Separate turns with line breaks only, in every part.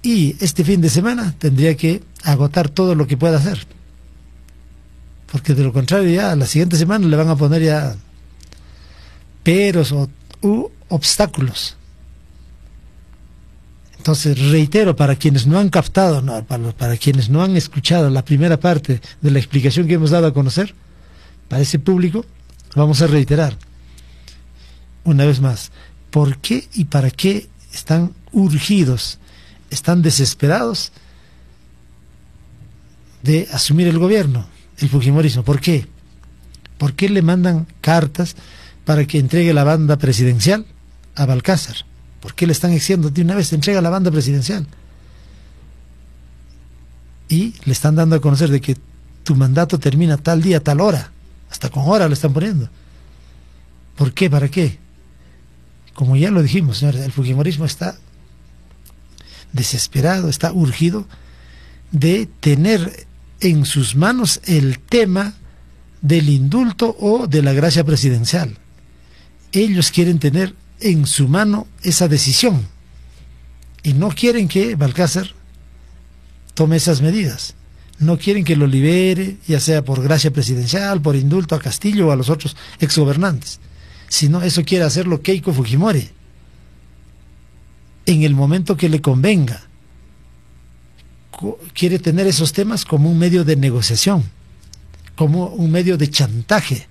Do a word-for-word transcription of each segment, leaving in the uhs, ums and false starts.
y este fin de semana tendría que agotar todo lo que pueda hacer, porque de lo contrario ya la siguiente semana le van a poner ya peros o u obstáculos. Entonces reitero, para quienes no han captado, no, para, para quienes no han escuchado la primera parte de la explicación que hemos dado a conocer, para ese público vamos a reiterar una vez más, ¿por qué y para qué están urgidos, están desesperados de asumir el gobierno, el fujimorismo? ¿Por qué? ¿Por qué le mandan cartas para que entregue la banda presidencial a Balcázar? ¿Por qué le están exigiendo de una vez, entrega la banda presidencial? Y le están dando a conocer de que tu mandato termina tal día, tal hora, hasta con hora le están poniendo. ¿Por qué? ¿Para qué? Como ya lo dijimos, señores, el fujimorismo está desesperado, está urgido de tener en sus manos el tema del indulto o de la gracia presidencial. Ellos quieren tener en su mano esa decisión y no quieren que Balcázar tome esas medidas, no quieren que lo libere, ya sea por gracia presidencial, por indulto a Castillo o a los otros exgobernantes, sino eso quiere hacerlo Keiko Fujimori en el momento que le convenga. Quiere tener esos temas como un medio de negociación, como un medio de chantaje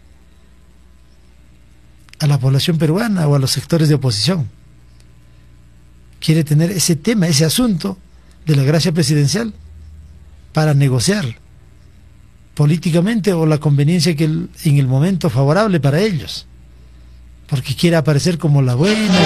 a la población peruana o a los sectores de oposición. Quiere tener ese tema, ese asunto de la gracia presidencial para negociar políticamente o la conveniencia que el, en el momento favorable para ellos, porque quiere aparecer como la buena,